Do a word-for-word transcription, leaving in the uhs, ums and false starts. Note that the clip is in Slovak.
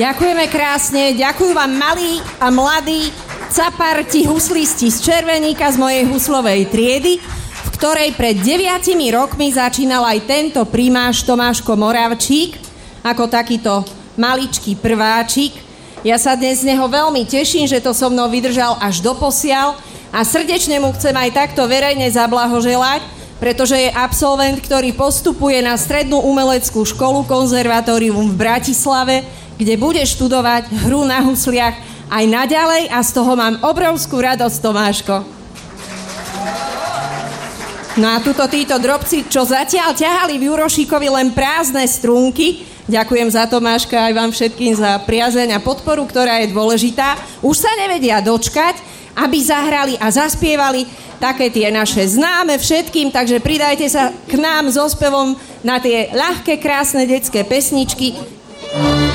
Ďakujeme krásne, ďakujú vám malí a mladí caparti huslisti z Červeníka z mojej huslovej triedy, v ktorej pred deviatimi rokmi začínal aj tento primáš Tomáško Moravčík, ako takýto maličký prváčik. Ja sa dnes z neho veľmi teším, že to so mnou vydržal až doposiaľ a srdečne mu chcem aj takto verejne zablahoželať, pretože je absolvent, ktorý postupuje na Strednú umeleckú školu Konzervatórium v Bratislave, kde bude študovať hru na husliach aj naďalej a z toho mám obrovskú radosť, Tomáško. No a tuto títo drobci, čo zatiaľ ťahali v Jurošíkovi len prázdne strúnky, ďakujem za Tomáška aj vám všetkým za priazeň a podporu, ktorá je dôležitá, už sa nevedia dočkať, aby zahrali a zaspievali také tie naše známe všetkým, takže pridajte sa k nám so spevom na tie ľahké, krásne detské pesničky.